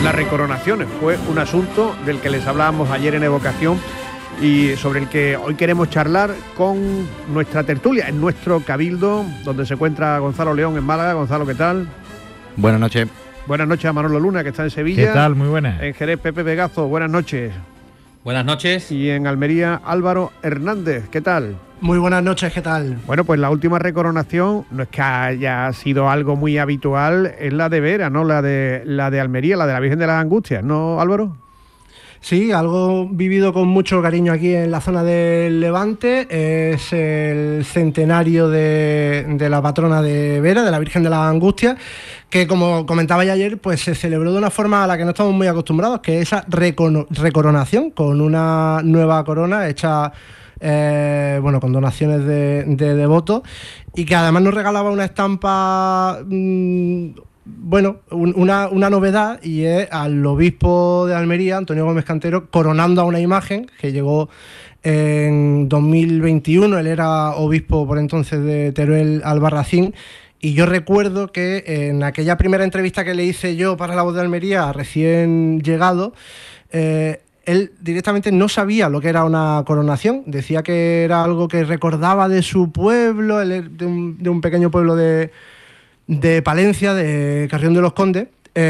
las recoronaciones. Fue un asunto del que les hablábamos ayer en Evocación y sobre el que hoy queremos charlar con nuestra tertulia, en nuestro cabildo, donde se encuentra Gonzalo León en Málaga. Gonzalo, ¿qué tal? Buenas noches. Buenas noches a Manolo Luna, que está en Sevilla. ¿Qué tal? Muy buenas. En Jerez, Pepe Vegazo, buenas noches. Buenas noches. Y en Almería, Álvaro Hernández, ¿qué tal? Muy buenas noches, ¿qué tal? Bueno, pues la última recoronación no es que haya sido algo muy habitual, es la de Vera, ¿no? La de Almería, la de la Virgen de las Angustias, ¿no, Álvaro? Sí, algo vivido con mucho cariño aquí en la zona del Levante. Es el centenario de la patrona de Vera, de la Virgen de las Angustias, que, como comentaba ya ayer, pues se celebró de una forma a la que no estamos muy acostumbrados, que es esa recoronación con una nueva corona hecha con donaciones de devotos, y que además nos regalaba una estampa, una novedad, y es al obispo de Almería, Antonio Gómez Cantero, coronando a una imagen que llegó en 2021. Él era obispo por entonces de Teruel Albarracín. Y yo recuerdo que en aquella primera entrevista que le hice yo para La Voz de Almería, recién llegado, él directamente no sabía lo que era una coronación. Decía que era algo que recordaba de su pueblo, él es de un pequeño pueblo de Palencia, de Carrión de los Condes,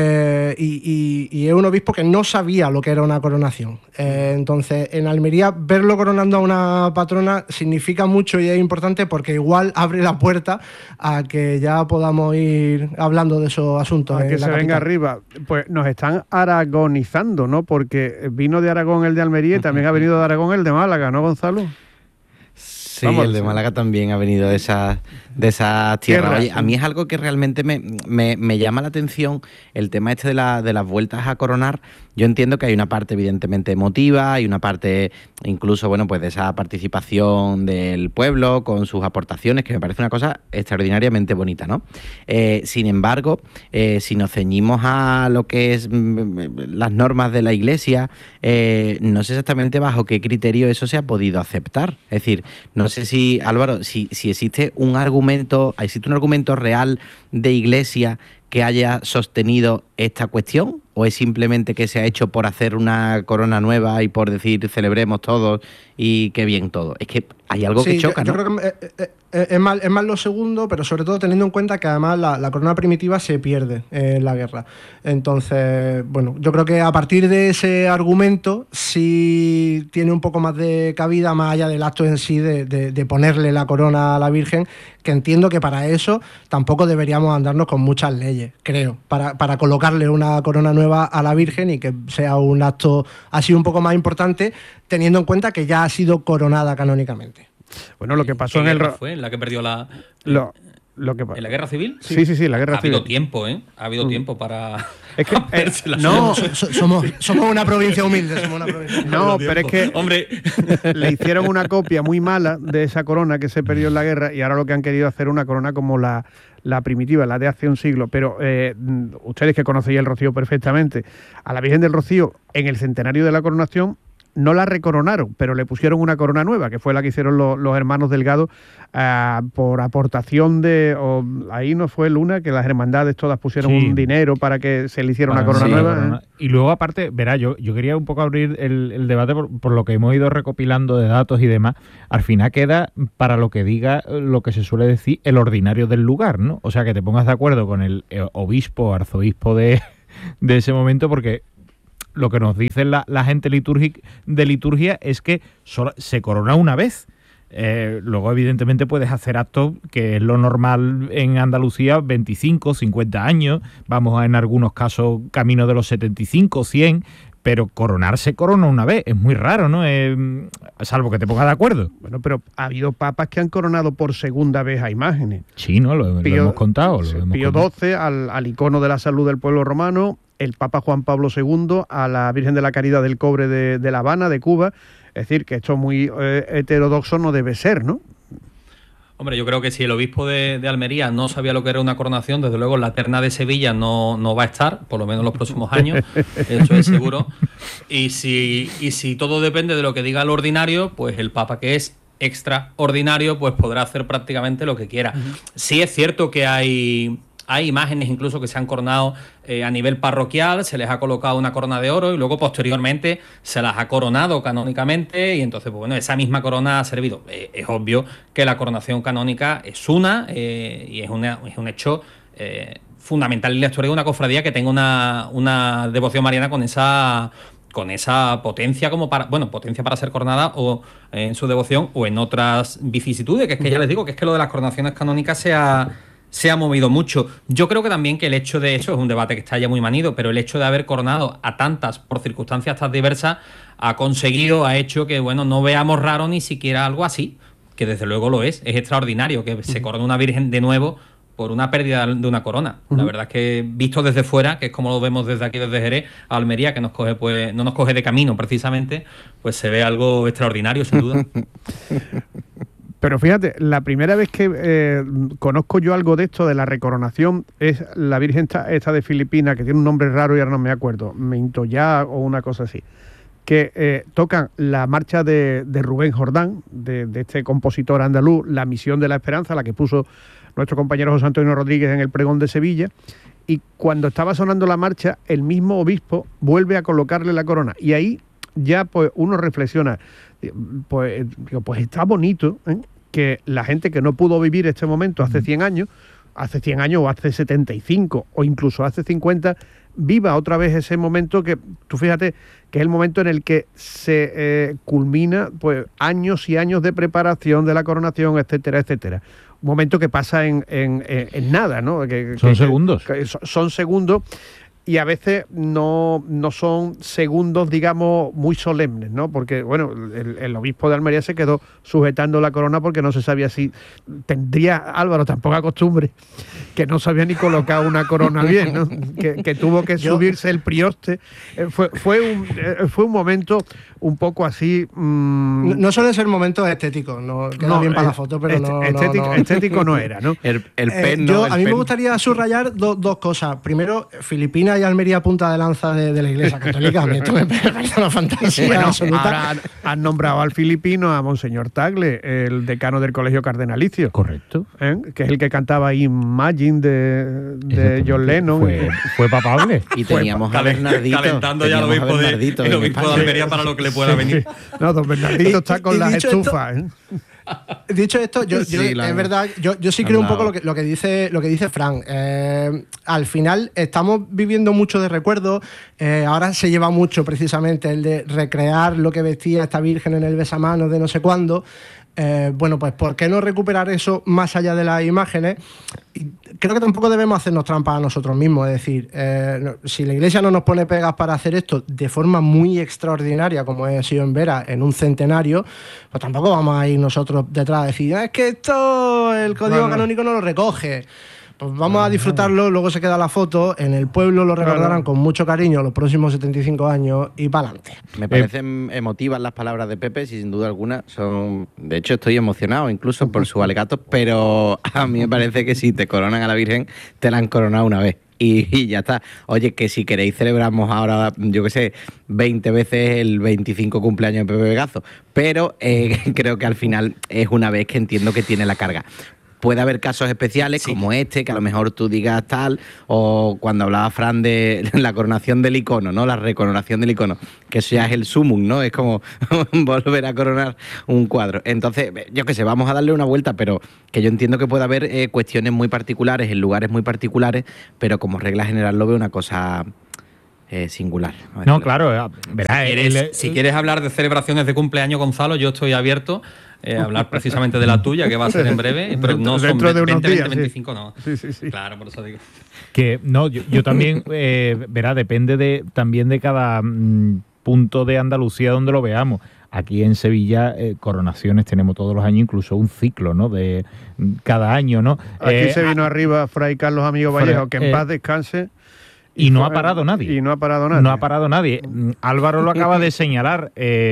y es un obispo que no sabía lo que era una coronación. Entonces, en Almería, verlo coronando a una patrona significa mucho y es importante, porque igual abre la puerta a que ya podamos ir hablando de esos asuntos. A que se venga arriba. Pues nos están aragonizando, ¿no? Porque vino de Aragón el de Almería y también ha venido de Aragón el de Málaga, ¿no, Gonzalo? Sí, el de Málaga también ha venido de esas tierras. Oye, a mí es algo que realmente me llama la atención, el tema este de las vueltas a coronar. Yo entiendo que hay una parte evidentemente emotiva, hay una parte incluso, pues de esa participación del pueblo con sus aportaciones, que me parece una cosa extraordinariamente bonita, ¿no? Sin embargo, si nos ceñimos a lo que es las normas de la Iglesia, no sé exactamente bajo qué criterio eso se ha podido aceptar. Es decir, no sé si, Álvaro, si existe un argumento real de Iglesia que haya sostenido esta cuestión, o es simplemente que se ha hecho por hacer una corona nueva y por decir celebremos todos y qué bien todo. Es que hay algo que choca, ¿no? Yo creo que es más lo segundo, pero sobre todo teniendo en cuenta que además la corona primitiva se pierde en la guerra. Entonces, yo creo que a partir de ese argumento sí tiene un poco más de cabida, más allá del acto en sí de ponerle la corona a la Virgen, que entiendo que para eso tampoco deberíamos andarnos con muchas leyes, creo, para colocarle una corona nueva a la Virgen y que sea un acto así un poco más importante, teniendo en cuenta que ya ha sido coronada canónicamente. Bueno, lo que pasó en el... ¿Fue en la que perdió la... ¿En la guerra civil? Sí, la guerra civil. Ha habido tiempo, ¿eh? Ha habido tiempo para... Es que somos una provincia humilde. No, pero es que hombre, le hicieron una copia muy mala de esa corona que se perdió en la guerra, y ahora lo que han querido hacer es una corona como la primitiva, la de hace un siglo. Pero ustedes, que conocéis el Rocío perfectamente, a la Virgen del Rocío, en el centenario de la coronación, no la recoronaron, pero le pusieron una corona nueva, que fue la que hicieron los hermanos Delgado, por aportación ahí no fue Luna, que las hermandades todas pusieron un dinero para que se le hiciera una corona nueva. Y luego, aparte, verá, yo quería un poco abrir el debate por lo que hemos ido recopilando de datos y demás. Al final queda para lo que diga lo que se suele decir el ordinario del lugar, ¿no? O sea, que te pongas de acuerdo con el obispo, arzobispo de ese momento, porque lo que nos dice la gente de liturgia es que se corona una vez. Luego, evidentemente, puedes hacer actos, que es lo normal en Andalucía, 25, 50 años, vamos en algunos casos camino de los 75, 100, pero se corona una vez, es muy raro, ¿no? Salvo que te pongas de acuerdo. Bueno, pero ha habido papas que han coronado por segunda vez a imágenes. Sí, ¿no? Lo hemos contado. Pío XII al icono de la salud del pueblo romano, el Papa Juan Pablo II a la Virgen de la Caridad del Cobre de La Habana, de Cuba. Es decir, que esto muy heterodoxo no debe ser, ¿no? Hombre, yo creo que si el obispo de Almería no sabía lo que era una coronación, desde luego la terna de Sevilla no va a estar, por lo menos en los próximos años, eso es seguro. Y si todo depende de lo que diga el ordinario, pues el Papa, que es extraordinario, pues podrá hacer prácticamente lo que quiera. Sí es cierto que hay Hay imágenes incluso que se han coronado a nivel parroquial, se les ha colocado una corona de oro y luego posteriormente se las ha coronado canónicamente y entonces, pues bueno, esa misma corona ha servido. Es obvio que la coronación canónica es y es un hecho fundamental en la historia de una cofradía que tenga una devoción mariana con esa potencia potencia para ser coronada o en su devoción o en otras vicisitudes, que es que ya les digo que es que lo de las coronaciones canónicas se ha movido mucho. Yo creo que también que el hecho de eso es un debate que está ya muy manido, pero el hecho de haber coronado a tantas por circunstancias tan diversas ha hecho que, bueno, no veamos raro ni siquiera algo así, que desde luego lo es extraordinario que se corone una virgen de nuevo por una pérdida de una corona. La verdad es que visto desde fuera, que es como lo vemos desde aquí, desde Jerez a Almería, que no nos coge de camino precisamente, pues se ve algo extraordinario, sin duda. Pero fíjate, la primera vez que conozco yo algo de esto, de la recoronación, es la Virgen esta de Filipinas, que tiene un nombre raro y ahora no me acuerdo, Mintoyá o una cosa así, que tocan la marcha de Rubén Jordán, de este compositor andaluz, La Misión de la Esperanza, la que puso nuestro compañero José Antonio Rodríguez en el pregón de Sevilla, y cuando estaba sonando la marcha, el mismo obispo vuelve a colocarle la corona, y ahí ya pues uno reflexiona, pues está bonito, que la gente que no pudo vivir este momento hace 100 años o hace 75 o incluso hace 50, viva otra vez ese momento que, tú fíjate, que es el momento en el que se culmina pues años y años de preparación de la coronación, etcétera, etcétera. Un momento que pasa en nada, ¿no? Son segundos. Son segundos. Y a veces no son segundos, digamos, muy solemnes, ¿no? Porque, bueno, el obispo de Almería se quedó sujetando la corona porque no se sabía si tendría, Álvaro, tan poca costumbre, que no sabía ni colocar una corona bien, ¿no? Que tuvo que subirse el prioste. Fue un momento un poco así... No suelen ser momentos estéticos, no queda bien para la foto, pero estético no era, ¿no? A mí me gustaría subrayar dos cosas. Primero, Filipinas y Almería punta de lanza de la Iglesia Católica. A mí esto me parece una fantasía absoluta. Ahora han nombrado al filipino a Monseñor Tagle, el decano del Colegio Cardenalicio. Correcto. Que es el que cantaba Imagine de John Lennon. Fue papable. Y teníamos a Bernardito. Calentando ya el obispo de Almería para lo que le pueda venir. No, don Bernardito está con las estufas. Dicho esto, es verdad, yo sí creo un poco lo que dice Fran. Al final estamos viviendo mucho de recuerdo. Ahora se lleva mucho precisamente el de recrear lo que vestía esta Virgen en el besamanos de no sé cuándo. Bueno, pues ¿por qué no recuperar eso más allá de las imágenes? Y creo que tampoco debemos hacernos trampas a nosotros mismos. Es decir, si la Iglesia no nos pone pegas para hacer esto de forma muy extraordinaria, como ha sido en Vera, en un centenario, pues tampoco vamos a ir nosotros detrás a decir, es que esto el código canónico no lo recoge. Pues vamos a disfrutarlo, luego se queda la foto, en el pueblo lo recordarán con mucho cariño los próximos 75 años y para adelante. Me parecen emotivas las palabras de Pepe, sin duda alguna. De hecho, estoy emocionado incluso por sus alegatos, pero a mí me parece que si te coronan a la Virgen, te la han coronado una vez. Y ya está. Oye, que si queréis celebramos ahora, yo qué sé, 20 veces el 25 cumpleaños de Pepe Vegazo, pero creo que al final es una vez que entiendo que tiene la carga. Puede haber casos especiales como este, que a lo mejor tú digas tal, o cuando hablaba Fran de la coronación del icono, ¿no? La recoronación del icono, que eso ya es el sumum, ¿no? Es como volver a coronar un cuadro. Entonces, yo qué sé, vamos a darle una vuelta, pero que yo entiendo que puede haber cuestiones muy particulares, en lugares muy particulares, pero como regla general lo veo una cosa singular. No, claro, verás. Si quieres hablar de celebraciones de cumpleaños, Gonzalo, yo estoy abierto hablar precisamente de la tuya, que va a ser en breve, pero no son dentro de unos 20, días, 25, no. Sí. Claro, por eso digo. Que no, yo también, verá, depende también de cada punto de Andalucía donde lo veamos. Aquí en Sevilla, coronaciones tenemos todos los años, incluso un ciclo, ¿no? De cada año, ¿no? Aquí se vino arriba Fray Carlos Amigo Vallejo, que en paz descanse. Y no ha parado nadie. No ha parado nadie. Álvaro lo acaba de señalar.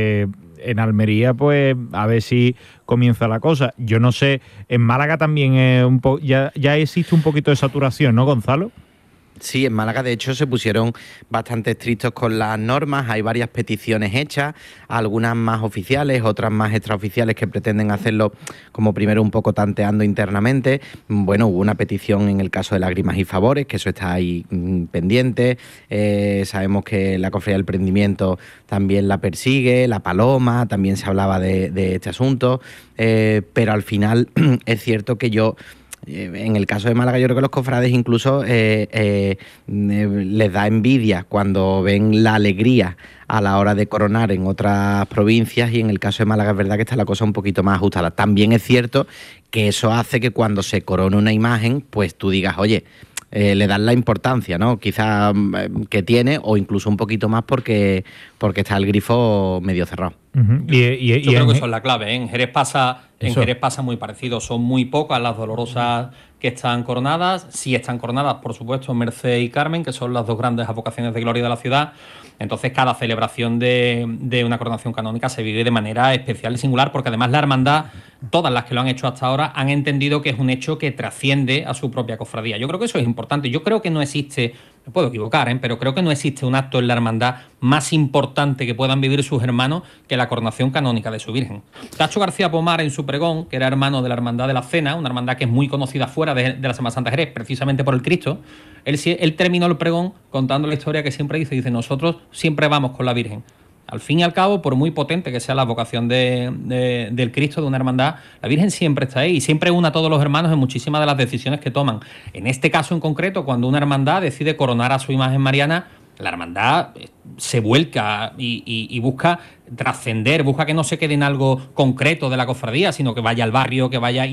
En Almería, pues, a ver si comienza la cosa. Yo no sé, en Málaga también ya existe un poquito de saturación, ¿no, Gonzalo? Sí, en Málaga de hecho se pusieron bastante estrictos con las normas, hay varias peticiones hechas, algunas más oficiales, otras más extraoficiales que pretenden hacerlo como primero un poco tanteando internamente. Bueno, hubo una petición en el caso de Lágrimas y Favores, que eso está ahí pendiente. Sabemos que la Cofradía del Prendimiento también la persigue, la Paloma, también se hablaba de este asunto, pero al final es cierto que en el caso de Málaga yo creo que los cofrades incluso les da envidia cuando ven la alegría a la hora de coronar en otras provincias, y en el caso de Málaga es verdad que está la cosa un poquito más ajustada. También es cierto que eso hace que cuando se corona una imagen, pues tú digas, oye, le dan la importancia, ¿no? Quizá que tiene, o incluso un poquito más porque está el grifo medio cerrado. Uh-huh. Yo creo que eso es la clave, ¿eh? En Jerez pasa muy parecido. Son muy pocas las dolorosas que están coronadas. Sí están coronadas, por supuesto, Merced y Carmen, que son las dos grandes advocaciones de gloria de la ciudad. Entonces, cada celebración de una coronación canónica se vive de manera especial y singular, porque además la hermandad, todas las que lo han hecho hasta ahora, han entendido que es un hecho que trasciende a su propia cofradía. Yo creo que eso es importante. Yo creo que no existe, me puedo equivocar, pero creo que no existe un acto en la hermandad más importante que puedan vivir sus hermanos que la coronación canónica de su Virgen. Tacho García Pomar, en su pregón, que era hermano de la Hermandad de la Cena, una hermandad que es muy conocida fuera de la Semana Santa de Jerez, precisamente por el Cristo, él terminó el pregón contando la historia que siempre dice, nosotros siempre vamos con la Virgen. Al fin y al cabo, por muy potente que sea la vocación del Cristo, de una hermandad, la Virgen siempre está ahí y siempre une a todos los hermanos en muchísimas de las decisiones que toman. En este caso en concreto, cuando una hermandad decide coronar a su imagen mariana, la hermandad se vuelca y busca trascender, busca que no se quede en algo concreto de la cofradía, sino que vaya al barrio, que vaya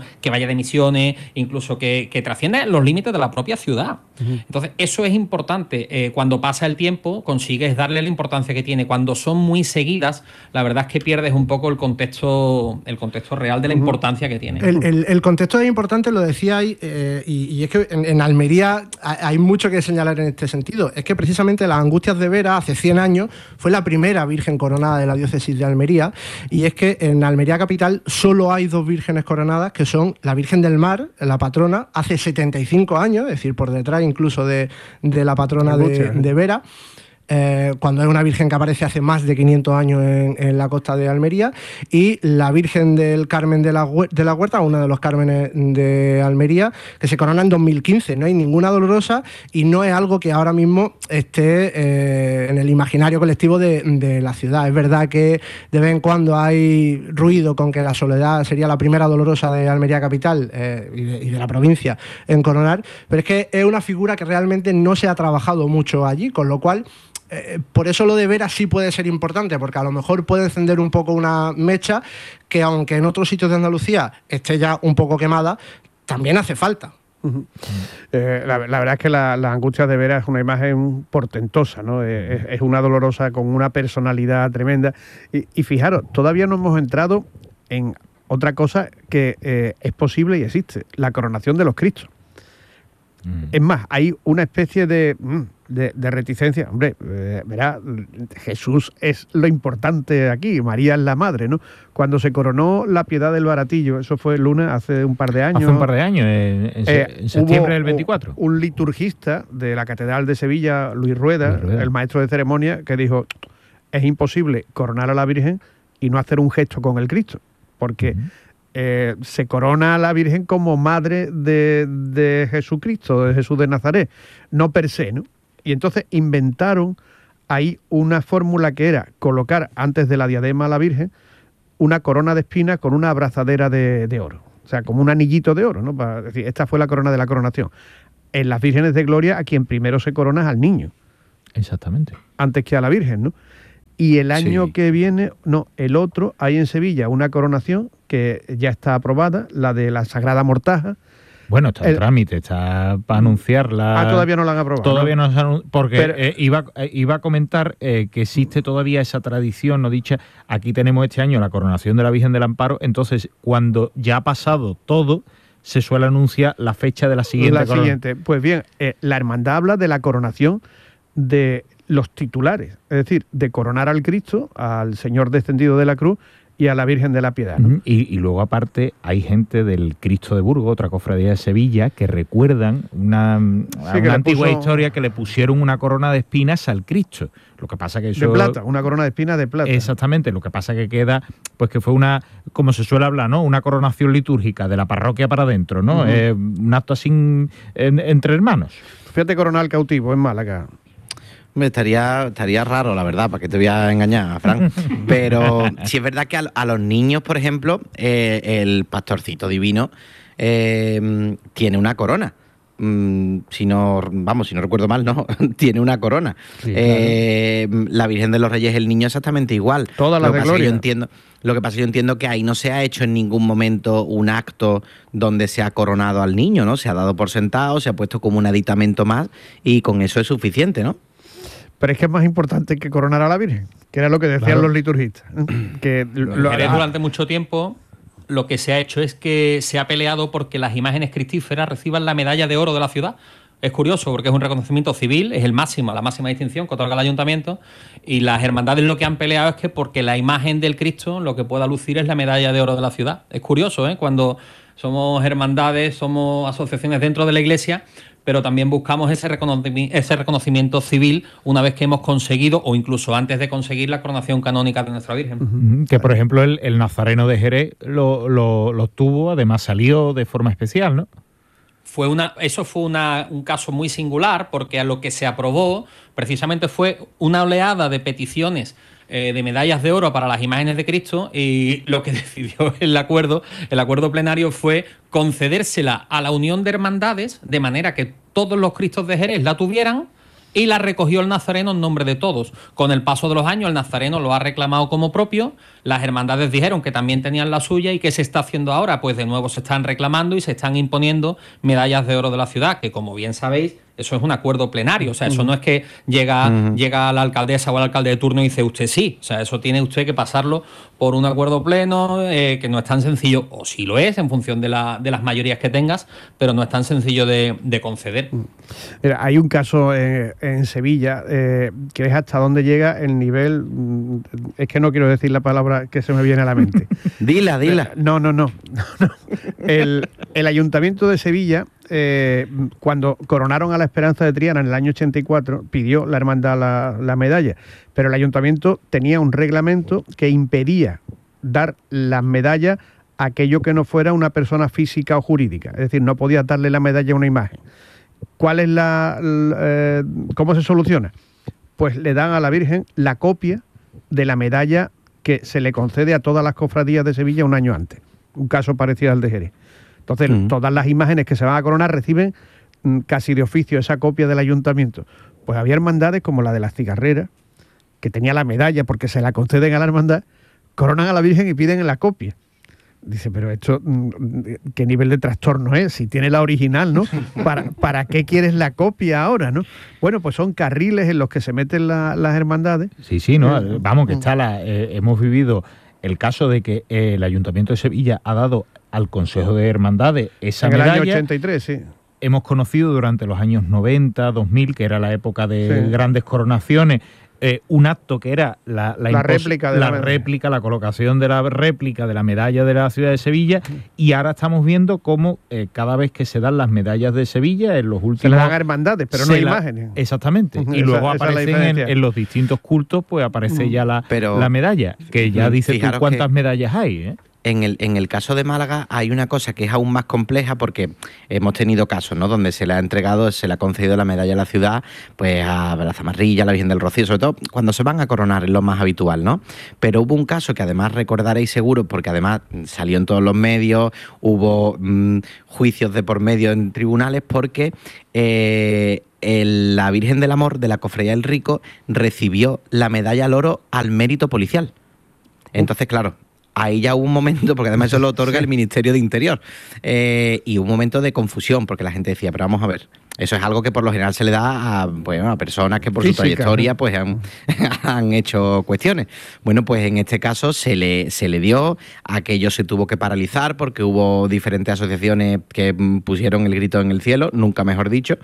de misiones, incluso que trascienda los límites de la propia ciudad. Uh-huh. Entonces, eso es importante. Cuando pasa el tiempo, consigues darle la importancia que tiene. Cuando son muy seguidas, la verdad es que pierdes un poco el contexto real de la importancia que tiene. El contexto es importante, lo decía ahí, y es que en Almería hay mucho que señalar en este sentido. Es que precisamente las Angustias de Vera, hace 100 años, fue la primera virgen coronada de la diócesis de Almería, y es que en Almería capital solo hay 2 vírgenes coronadas, que son la Virgen del Mar, la patrona, hace 75 años, es decir, por detrás incluso de la patrona de Vera, cuando es una virgen que aparece hace más de 500 años en la costa de Almería, y la Virgen del Carmen de la Huerta, una de los Cármenes de Almería, que se corona en 2015. No hay ninguna dolorosa y no es algo que ahora mismo esté en el imaginario colectivo de la ciudad. Es verdad que de vez en cuando hay ruido con que la Soledad sería la primera dolorosa de Almería capital y de la provincia en coronar, pero es que es una figura que realmente no se ha trabajado mucho allí, con lo cual por eso lo de Vera sí puede ser importante, porque a lo mejor puede encender un poco una mecha que, aunque en otros sitios de Andalucía esté ya un poco quemada, también hace falta. Uh-huh. La verdad es que las Angustias de Vera es una imagen portentosa, ¿no? Es una dolorosa con una personalidad tremenda. Y fijaros, todavía no hemos entrado en otra cosa que es posible y existe, la coronación de los Cristos. Es más, hay una especie de reticencia. Hombre, verá, Jesús es lo importante aquí, María es la madre, ¿no? Cuando se coronó la Piedad del Baratillo, eso fue el lunes, hace un par de años. Hace un par de años, en septiembre del 24. Un liturgista de la Catedral de Sevilla, Luis Rueda, el maestro de ceremonia, que dijo, es imposible coronar a la Virgen y no hacer un gesto con el Cristo, porque se corona a la Virgen como madre de Jesucristo, de Jesús de Nazaret, no per se, ¿no? Y entonces inventaron ahí una fórmula que era colocar antes de la diadema a la Virgen una corona de espinas con una abrazadera de oro, o sea, como un anillito de oro, ¿no? Para decir, esta fue la corona de la coronación. En las Vírgenes de Gloria, a quien primero se corona es al niño. Exactamente. Antes que a la Virgen, ¿no? Y el año que viene, el otro, hay en Sevilla una coronación que ya está aprobada, la de la Sagrada Mortaja. Bueno, está en trámite, está para anunciarla. Todavía no la han aprobado. Todavía no se han porque iba a comentar que existe todavía esa tradición no dicha. Aquí tenemos este año la coronación de la Virgen del Amparo, entonces cuando ya ha pasado todo, se suele anunciar la fecha de la siguiente. Pues bien, la hermandad habla de la coronación de los titulares, es decir, de coronar al Cristo, al Señor descendido de la cruz, y a la Virgen de la Piedad, ¿no? Y luego, aparte, hay gente del Cristo de Burgos, otra cofradía de Sevilla, que recuerdan una antigua historia que le pusieron una corona de espinas al Cristo. Lo que pasa que eso... De plata, una corona de espinas de plata. Exactamente, lo que pasa que queda, pues que fue una, como se suele hablar, ¿no? Una coronación litúrgica de la parroquia para adentro, ¿no? Un acto así entre hermanos. Fíjate, coronal cautivo en Málaga. Estaría raro, la verdad, para que te voy a engañar, Fran. Pero sí es verdad que a los niños, por ejemplo, el pastorcito divino tiene una corona. Si no recuerdo mal, no, tiene una corona. Sí, claro. La Virgen de los Reyes, el niño exactamente igual. Todas las de gloria. Lo que pasa es que yo entiendo que ahí no se ha hecho en ningún momento un acto donde se ha coronado al niño, ¿no? Se ha dado por sentado, se ha puesto como un aditamento más y con eso es suficiente, ¿no? Pero es que es más importante que coronar a la Virgen, que era lo que decían los liturgistas. Que durante mucho tiempo lo que se ha hecho es que se ha peleado porque las imágenes cristíferas reciban la medalla de oro de la ciudad. Es curioso porque es un reconocimiento civil, es la máxima distinción que otorga el ayuntamiento, y las hermandades lo que han peleado es que porque la imagen del Cristo lo que pueda lucir es la medalla de oro de la ciudad. Es curioso, ¿eh? Cuando somos hermandades, somos asociaciones dentro de la Iglesia, pero también buscamos ese reconocimiento civil una vez que hemos conseguido, o incluso antes de conseguir, la coronación canónica de nuestra Virgen. Que, por ejemplo, el Nazareno de Jerez lo tuvo, además salió de forma especial, ¿no? Eso fue un caso muy singular, porque a lo que se aprobó precisamente fue una oleada de peticiones de medallas de oro para las imágenes de Cristo, y lo que decidió el acuerdo plenario fue concedérsela a la Unión de Hermandades, de manera que todos los Cristos de Jerez la tuvieran, y la recogió el Nazareno en nombre de todos. Con el paso de los años, el Nazareno lo ha reclamado como propio, las hermandades dijeron que también tenían la suya, y ¿qué se está haciendo ahora? Pues de nuevo se están reclamando y se están imponiendo medallas de oro de la ciudad, que, como bien sabéis, eso es un acuerdo plenario. O sea, eso no es que llega la alcaldesa o el alcalde de turno y dice usted sí. O sea, eso tiene usted que pasarlo por un acuerdo pleno, que no es tan sencillo, o sí lo es en función de las mayorías que tengas, pero no es tan sencillo de conceder. Mira, hay un caso en Sevilla que es hasta dónde llega el nivel, es que no quiero decir la palabra que se me viene a la mente. Dila. No. El Ayuntamiento de Sevilla, cuando coronaron a la Esperanza de Triana en el año 84, pidió la hermandad la medalla, pero el Ayuntamiento tenía un reglamento que impedía dar las medallas a aquello que no fuera una persona física o jurídica, es decir, no podías darle la medalla a una imagen. ¿Cuál es cómo se soluciona? Pues le dan a la Virgen la copia de la medalla que se le concede a todas las cofradías de Sevilla un año antes. Un caso parecido al de Jerez. Entonces, todas las imágenes que se van a coronar reciben casi de oficio esa copia del ayuntamiento. Pues había hermandades como la de las cigarreras, que tenía la medalla porque se la conceden a la hermandad, coronan a la Virgen y piden la copia. Dice, pero esto, ¿qué nivel de trastorno es? Si tiene la original, ¿no? ¿Para qué quieres la copia ahora, no? Bueno, pues son carriles en los que se meten las hermandades. Sí, no, vamos, que está hemos vivido el caso de que el Ayuntamiento de Sevilla ha dado al Consejo de Hermandades esa medalla. En el año 83, sí. Hemos conocido durante los años 90, 2000, que era la época de grandes coronaciones, un acto que era la colocación de la réplica de la medalla de la ciudad de Sevilla, y ahora estamos viendo cómo cada vez que se dan las medallas de Sevilla en los últimos... Se le dan a hermandades, pero no imágenes. Exactamente. Y luego aparecen en los distintos cultos, pues aparece ya la medalla, que ya dice tú cuántas medallas hay, ¿eh? En el caso de Málaga hay una cosa que es aún más compleja, porque hemos tenido casos, ¿no?, donde se le ha concedido la medalla a la ciudad, pues a la Zamarrilla, a la Virgen del Rocío, sobre todo cuando se van a coronar, es lo más habitual, ¿no? Pero hubo un caso que además recordaréis seguro, porque además salió en todos los medios, hubo juicios de por medio en tribunales, porque la Virgen del Amor de la Cofradía del Rico recibió la medalla al oro al mérito policial. Entonces, claro, ahí ya hubo un momento, porque además eso lo otorga el Ministerio de Interior, y un momento de confusión, porque la gente decía, pero vamos a ver, eso es algo que por lo general se le da a personas que por su trayectoria pues han hecho cuestiones. Bueno, pues en este caso se le dio, aquello se tuvo que paralizar porque hubo diferentes asociaciones que pusieron el grito en el cielo, nunca mejor dicho,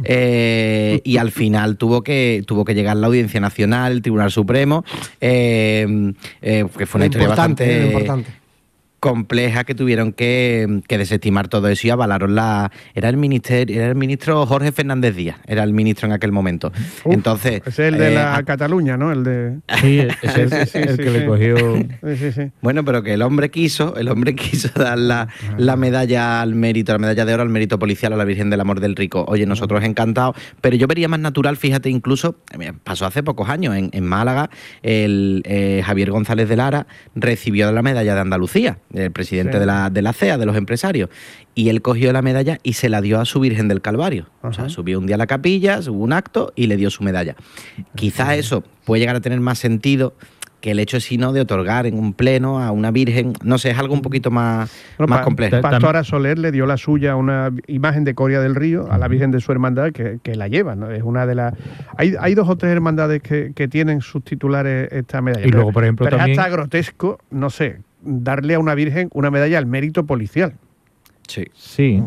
y al final tuvo que llegar la Audiencia Nacional, el Tribunal Supremo, que fue una historia bastante importante. Compleja, que tuvieron que desestimar todo eso y avalaron era el ministro Jorge Fernández Díaz, era el ministro en aquel momento. Entonces, es el de la Cataluña, ¿no? El de sí, es el que le cogió. Sí. Bueno, pero que el hombre quiso dar la medalla al mérito, la medalla de oro al mérito policial a la Virgen del Amor del Rico. Oye, nosotros encantados, pero yo vería más natural, fíjate, incluso pasó hace pocos años en Málaga, Javier González de Lara recibió la medalla de Andalucía, el presidente de la CEA, de los empresarios, y él cogió la medalla y se la dio a su Virgen del Calvario. O sea, subió un día a la capilla, hubo un acto y le dio su medalla. Quizás eso puede llegar a tener más sentido que el hecho sino de otorgar en un pleno a una virgen, no sé, es algo un poquito más complejo. Pastora Soler le dio la suya a una imagen de Coria del Río, a la Virgen de su hermandad, que la lleva, ¿no? Es una de las... Hay 2 o 3 hermandades que tienen sus titulares esta medalla. Y luego, por ejemplo, pero también... es hasta grotesco, no sé, darle a una virgen una medalla al mérito policial. Sí.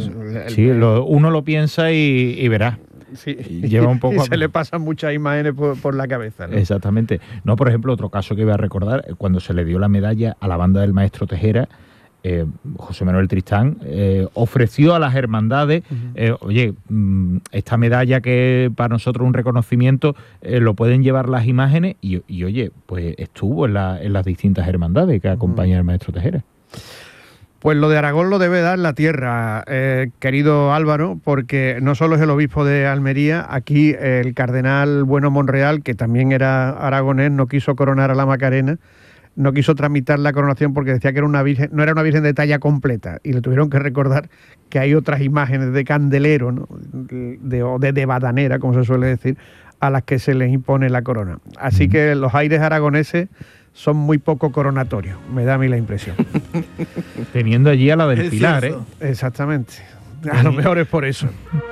Uno lo piensa y verá. Sí. Lleva un poco y se le pasan muchas imágenes por la cabeza, ¿no? Exactamente. No, por ejemplo, otro caso que voy a recordar, cuando se le dio la medalla a la banda del maestro Tejera, José Manuel Tristán ofreció a las hermandades, oye, esta medalla que para nosotros es un reconocimiento, lo pueden llevar las imágenes y oye, pues estuvo en las distintas hermandades que acompañan al maestro Tejera. Pues lo de Aragón lo debe dar la tierra, querido Álvaro, porque no solo es el obispo de Almería, aquí el cardenal Bueno Monreal, que también era aragonés, no quiso coronar a la Macarena, no quiso tramitar la coronación porque decía que era una virgen, no era una virgen de talla completa, y le tuvieron que recordar que hay otras imágenes de candelero, ¿no? de badanera, como se suele decir, a las que se les impone la corona. Así que los aires aragoneses son muy poco coronatorios, me da a mí la impresión. Teniendo allí a la del Pilar, cierto. Exactamente. A lo mejor es por eso.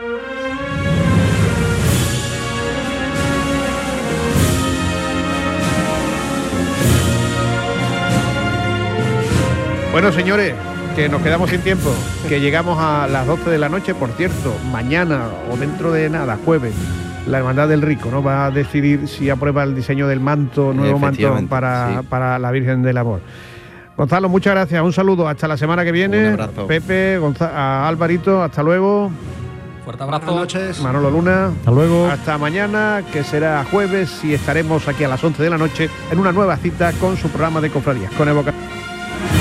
Bueno, señores, que nos quedamos sin tiempo, que llegamos a las 12 de la noche, por cierto, mañana o dentro de nada, jueves, la Hermandad del Rico, ¿no? Va a decidir si aprueba el diseño del manto, nuevo manto para la Virgen del Amor. Gonzalo, muchas gracias, un saludo, hasta la semana que viene. Un abrazo. Pepe, a Alvarito, hasta luego. Fuerte abrazo. Buenas noches. Manolo Luna. Hasta luego. Hasta mañana, que será jueves, y estaremos aquí a las 11 de la noche en una nueva cita con su programa de cofradías, con Evocación.